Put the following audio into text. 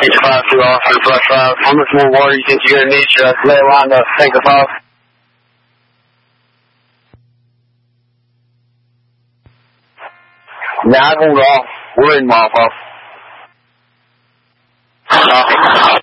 H52 officer, plus 5. How much more water you think you're going to need? Should I lay a line to take us off? Nah, I won't go off. We're in off.